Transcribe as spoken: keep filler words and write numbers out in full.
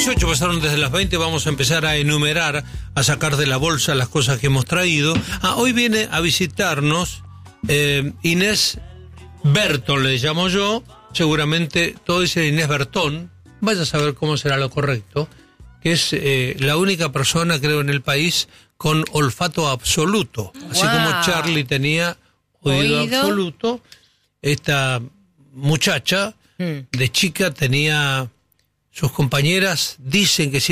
dieciocho pasaron desde las veinte, vamos a empezar a enumerar, a sacar de la bolsa las cosas que hemos traído. Ah, hoy viene a visitarnos eh, Inés Bertón, le llamo yo, seguramente todo dice Inés Bertón, vaya a saber cómo será lo correcto, que es eh, la única persona, creo, en el país con olfato absoluto, así wow. como Charlie tenía oído, oído absoluto, esta muchacha mm. de chica tenía, sus compañeras dicen que